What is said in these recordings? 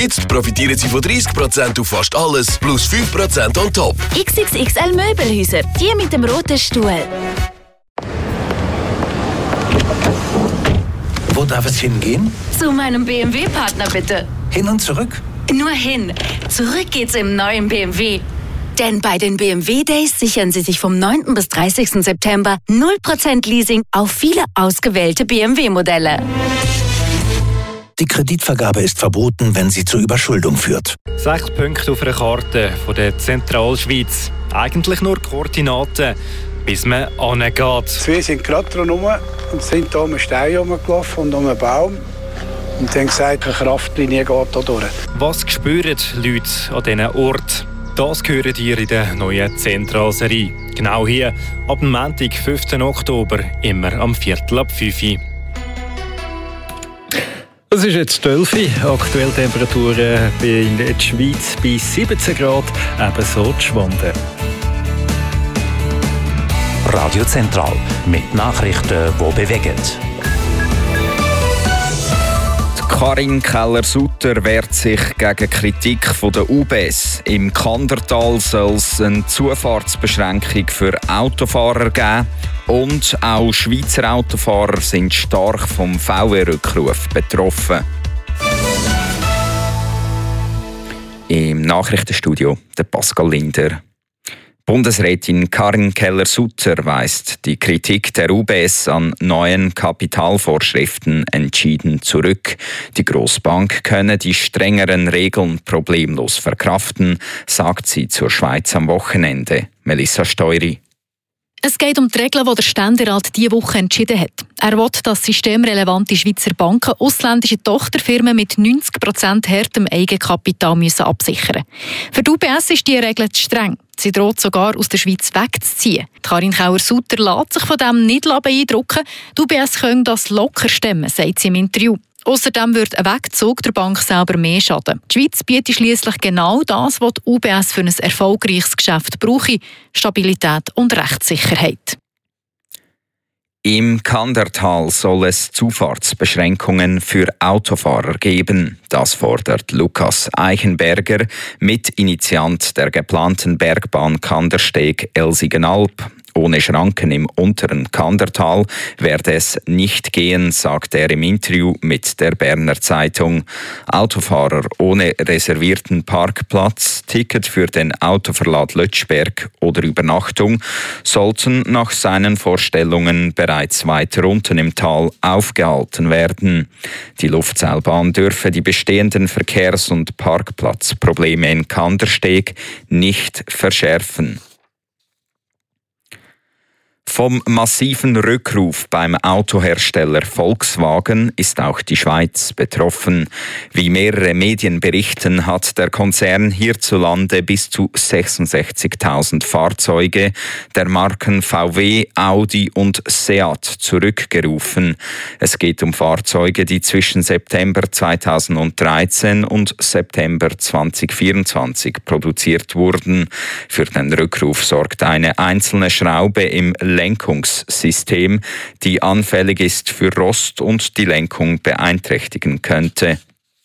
Jetzt profitieren Sie von 30% auf fast alles, plus 5% on top. XXXL Möbelhäuser, die mit dem roten Stuhl. Wo darf es hingehen? Zu meinem BMW-Partner bitte. Hin und zurück? Nur hin. Zurück geht's im neuen BMW. Denn bei den BMW Days sichern Sie sich vom 9. bis 30. September 0% Leasing auf viele ausgewählte BMW-Modelle. Die Kreditvergabe ist verboten, wenn sie zur Überschuldung führt. 6 Punkte auf einer Karte von der Zentralschweiz. Eigentlich nur Koordinaten, bis man hingeht. Wir sind gerade dran rum und sind hier um einen Stein herumgelaufen und um einen Baum. Und dann gesagt, eine Kraftlinie geht hier durch. Was spüren die Leute an diesen Orten? Das hören ihr in der neuen Zentralserie. Genau hier, ab dem Montag, 5. Oktober, immer am 4:45. Es ist jetzt 12 Uhr. Aktuelle Temperaturen in der Schweiz bei 17 Grad, ebenso die Schwanden. Radio Zentral mit Nachrichten, die bewegen. Karin Keller-Sutter wehrt sich gegen Kritik von der UBS. Im Kandertal soll es eine Zufahrtsbeschränkung für Autofahrer geben. Und auch Schweizer Autofahrer sind stark vom VW-Rückruf betroffen. Im Nachrichtenstudio der Pascal Linder. Bundesrätin Karin Keller-Sutter weist die Kritik der UBS an neuen Kapitalvorschriften entschieden zurück. Die Grossbank könne die strengeren Regeln problemlos verkraften, sagt sie zur Schweiz am Wochenende. Melissa Steury. Es geht um die Regeln, die der Ständerat diese Woche entschieden hat. Er will, dass systemrelevante Schweizer Banken ausländische Tochterfirmen mit 90% härtem Eigenkapital absichern müssen. Für die UBS ist diese Regel zu streng. Sie droht sogar, aus der Schweiz wegzuziehen. Karin Keller-Sutter lässt sich von dem nicht beeindrucken. Die UBS können das locker stemmen, sagt sie im Interview. Außerdem würde ein Wegzug der Bank selber mehr schaden. Die Schweiz bietet schliesslich genau das, was die UBS für ein erfolgreiches Geschäft brauche: Stabilität und Rechtssicherheit. Im Kandertal soll es Zufahrtsbeschränkungen für Autofahrer geben. Das fordert Lukas Eichenberger, Mitinitiant der geplanten Bergbahn Kandersteg-Elsigenalp. Ohne Schranken im unteren Kandertal werde es nicht gehen, sagt er im Interview mit der Berner Zeitung. Autofahrer ohne reservierten Parkplatz, Ticket für den Autoverlad Lötschberg oder Übernachtung sollten nach seinen Vorstellungen bereits weiter unten im Tal aufgehalten werden. Die Luftseilbahn dürfe die bestehenden Verkehrs- und Parkplatzprobleme in Kandersteg nicht verschärfen. Vom massiven Rückruf beim Autohersteller Volkswagen ist auch die Schweiz betroffen. Wie mehrere Medien berichten, hat der Konzern hierzulande bis zu 66.000 Fahrzeuge der Marken VW, Audi und Seat zurückgerufen. Es geht um Fahrzeuge, die zwischen September 2013 und September 2024 produziert wurden. Für den Rückruf sorgt eine einzelne Schraube im Lenkungssystem, die anfällig ist für Rost und die Lenkung beeinträchtigen könnte.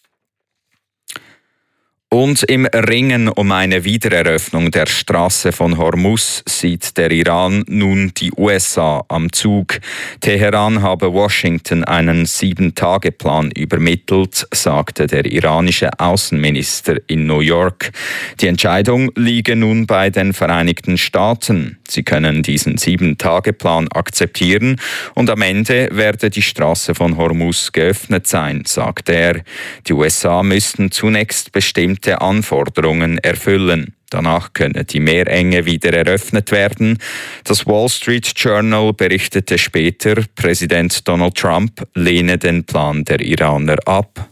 Und im Ringen um eine Wiedereröffnung der Straße von Hormuz sieht der Iran nun die USA am Zug. Teheran habe Washington einen 7-Tage-Plan übermittelt, sagte der iranische Außenminister in New York. Die Entscheidung liege nun bei den Vereinigten Staaten. Sie können diesen 7-Tage-Plan akzeptieren und am Ende werde die Straße von Hormuz geöffnet sein, sagte er. Die USA müssten zunächst bestimmte Anforderungen erfüllen. Danach könne die Meerenge wieder eröffnet werden. Das Wall Street Journal berichtete später, Präsident Donald Trump lehne den Plan der Iraner ab.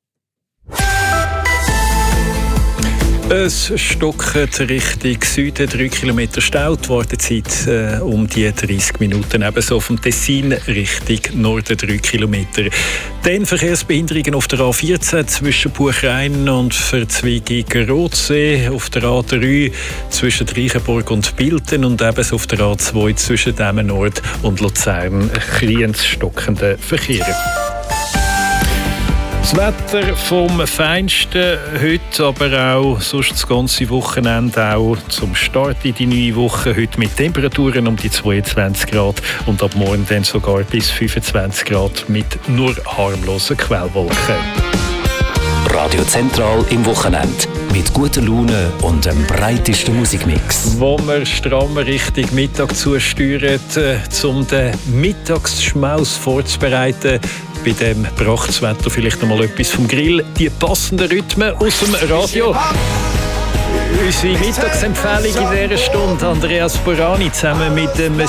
Es stockt Richtung Süden, 3 Kilometer Stau. Die Wartezeit um die 30 Minuten. Ebenso vom Tessin Richtung Norden 3 Kilometer. Dann Verkehrsbehinderungen auf der A14 zwischen Buchrein und Verzweigung Rotsee. Auf der A3 zwischen Reichenburg und Bilten. Und ebenso auf der A2 zwischen Demmen Nord und Luzern. Ein kleines stockender Verkehr. Das Wetter vom Feinsten heute, aber auch sonst das ganze Wochenende, auch zum Start in die neue Woche. Heute mit Temperaturen um die 22 Grad und ab morgen dann sogar bis 25 Grad mit nur harmlosen Quellwolken. Radio Zentral im Wochenende. Mit guter Laune und dem breitesten Musikmix. Wo wir stramm Richtung Mittag zusteuern, um den Mittagsschmaus vorzubereiten. Bei dem Prachtswetter vielleicht noch mal etwas vom Grill. Die passenden Rhythmen aus dem Radio. Unsere Mittagsempfehlung in dieser Stunde, Andreas Borani zusammen mit dem